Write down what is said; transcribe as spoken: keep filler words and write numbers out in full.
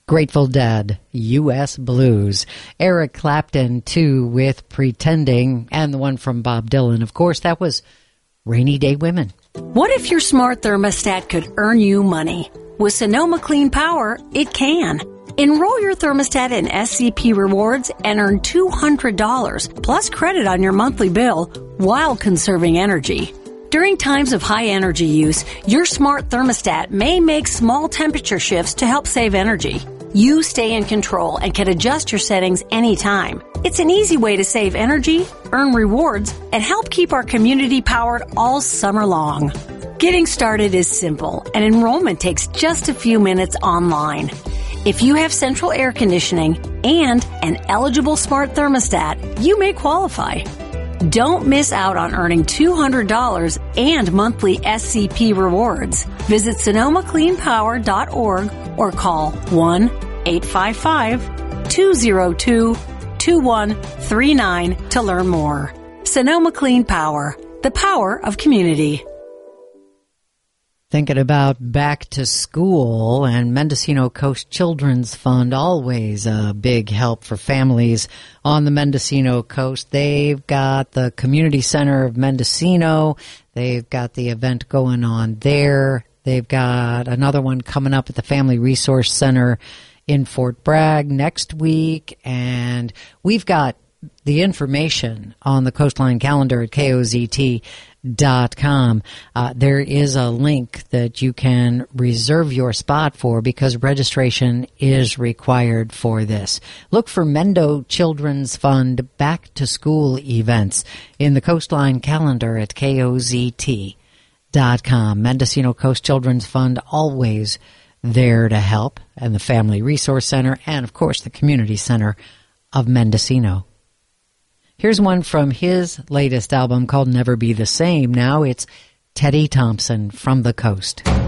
Grateful Dead, U S Blues. Eric Clapton, too, with Pretending, and the one from Bob Dylan, of course, that was Rainy Day Women. What if your smart thermostat could earn you money? With Sonoma Clean Power, it can. Enroll your thermostat in S C P Rewards and earn two hundred dollars plus credit on your monthly bill while conserving energy. During times of high energy use, your smart thermostat may make small temperature shifts to help save energy. You stay in control and can adjust your settings anytime. It's an easy way to save energy, earn rewards, and help keep our community powered all summer long. Getting started is simple, and enrollment takes just a few minutes online. If you have central air conditioning and an eligible smart thermostat, you may qualify. Don't miss out on earning two hundred dollars and monthly S C P rewards. Visit Sonoma Clean Power dot org or call one eight five five, two zero two, two one three nine to learn more. Sonoma Clean Power, the power of community. Thinking about back to school, and Mendocino Coast Children's Fund, always a big help for families on the Mendocino Coast. They've got the Community Center of Mendocino. They've got the event going on there. They've got another one coming up at the Family Resource Center in Fort Bragg next week. And we've got the information on the Coastline calendar at K O Z T dot com. Uh, there is a link that you can reserve your spot for because registration is required for this. Look for Mendo Children's Fund Back to School events in the Coastline calendar at K O Z T dot com. Mendocino Coast Children's Fund, always there to help, and the Family Resource Center, and of course the Community Center of Mendocino. Here's one from his latest album called Never Be the Same. Now it's Teddy Thompson, From the Coast.